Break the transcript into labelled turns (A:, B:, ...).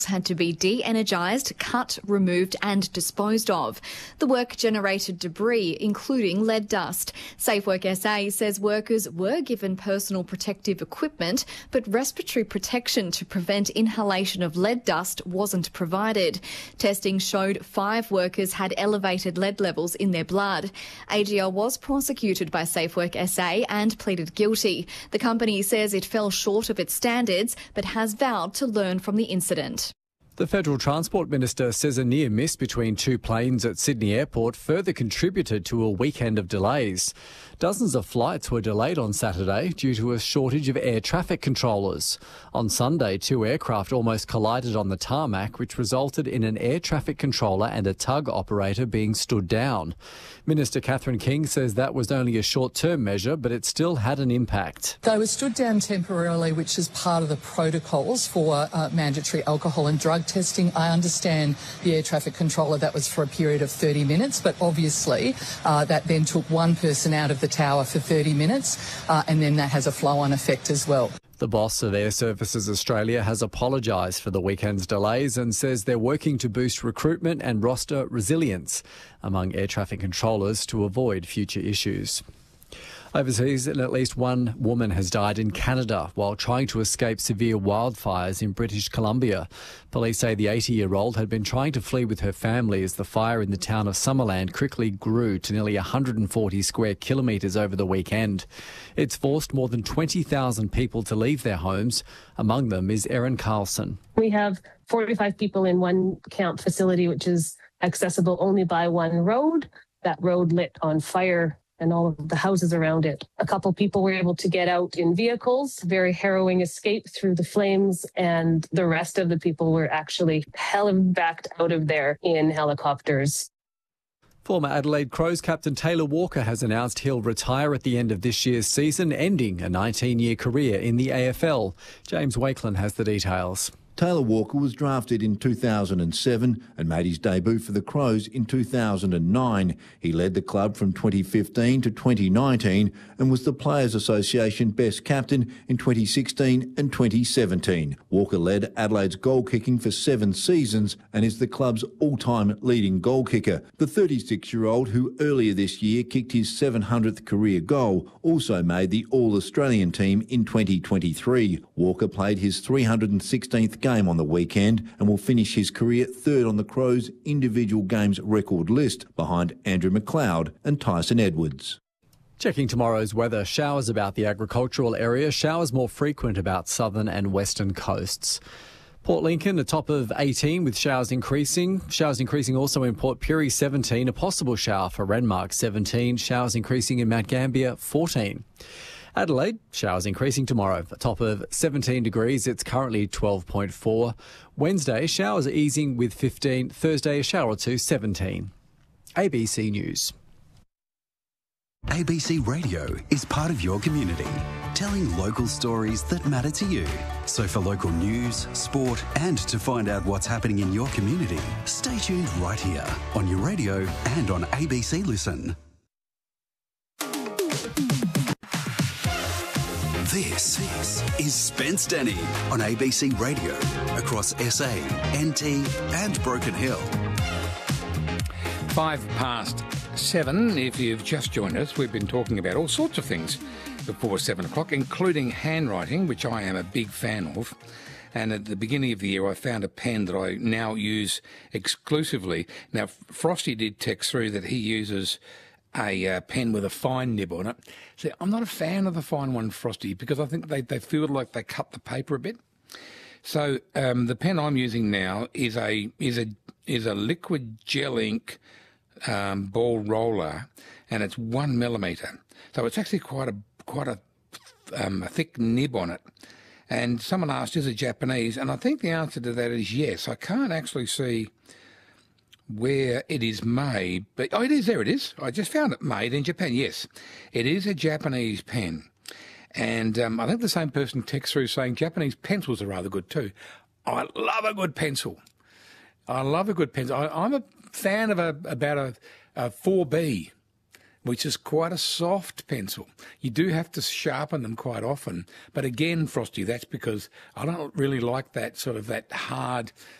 A: had to be de-energised, cut, removed and disposed of. The work generated debris, including lead dust. SafeWork SA says workers were given personal protective equipment, but respiratory protection to prevent inhalation of lead dust wasn't provided. Testing showed 5 workers had elevated lead levels in their blood. AGL was prosecuted by SafeWork SA and pleaded guilty. The company says it fell short of its standards, but has vowed to learn from the incident.
B: The Federal Transport Minister says a near miss between 2 planes at Sydney Airport further contributed to a weekend of delays. Dozens of flights were delayed on Saturday due to a shortage of air traffic controllers. On Sunday, 2 aircraft almost collided on the tarmac, which resulted in an air traffic controller and a tug operator being stood down. Minister Catherine King says that was only a short-term measure, but it still had an impact.
C: They were stood down temporarily, which is part of the protocols for mandatory alcohol and drug testing. I understand the air traffic controller, that was for a period of 30 minutes, but obviously that then took one person out of the tower for 30 minutes, and then that has a flow-on effect as well.
B: The boss of Air Services Australia has apologised for the weekend's delays and says they're working to boost recruitment and roster resilience among air traffic controllers to avoid future issues. Overseas, at least one woman has died in Canada while trying to escape severe wildfires in British Columbia. Police say the 80-year-old had been trying to flee with her family as the fire in the town of Summerland quickly grew to nearly 140 square kilometres over the weekend. It's forced more than 20,000 people to leave their homes. Among them is Erin Carlson.
D: We have 45 people in one camp facility, which is accessible only by one road. That road lit on fire and all of the houses around it. A couple people were able to get out in vehicles, very harrowing escape through the flames, and the rest of the people were actually backed out of there in helicopters.
B: Former Adelaide Crows captain Taylor Walker has announced he'll retire at the end of this year's season, ending a 19-year career in the AFL. James Wakelin has the details.
E: Taylor Walker was drafted in 2007 and made his debut for the Crows in 2009. He led the club from 2015 to 2019 and was the Players Association Best Captain in 2016 and 2017. Walker led Adelaide's goal kicking for 7 seasons and is the club's all-time leading goal kicker. The 36-year-old, who earlier this year kicked his 700th career goal, also made the All-Australian team in 2023. Walker played his 316th game on the weekend and will finish his career third on the Crows' individual games record list, behind Andrew McLeod and Tyson Edwards.
B: Checking tomorrow's weather, showers about the agricultural area, showers more frequent about southern and western coasts. Port Lincoln, a top of 18 with showers increasing. Showers increasing also in Port Pirie, 17. A possible shower for Renmark, 17. Showers increasing in Mount Gambier, 14. Adelaide, showers increasing tomorrow. A top of 17 degrees. It's currently 12.4. Wednesday, showers easing with 15. Thursday, a shower or two, 17. ABC News.
F: ABC Radio is part of your community, telling local stories that matter to you. So for local news, sport, and to find out what's happening in your community, stay tuned right here on your radio and on ABC Listen. This is Spence Denny on ABC Radio across SA, NT and Broken Hill.
G: 7:05. If you've just joined us, we've been talking about all sorts of things before 7 o'clock, including handwriting, which I am a big fan of. And at the beginning of the year, I found a pen that I now use exclusively. Now, Frosty did text through that he uses a pen with a fine nib on it. See, I'm not a fan of the fine one, Frosty, because I think they feel like they cut the paper a bit. So the pen I'm using now is a liquid gel ink ball roller, and it's 1 millimetre. So it's actually quite a thick nib on it. And someone asked, is it Japanese? And I think the answer to that is yes. I can't actually see where it is made, but it is, there it is. I just found it, made in Japan. Yes, it is a Japanese pen. And I think the same person texts through saying Japanese pencils are rather good too. I love a good pencil. I'm a fan of about a 4B. which is quite a soft pencil. You do have to sharpen them quite often. But again, Frosty, that's because I don't really like that sort of that hard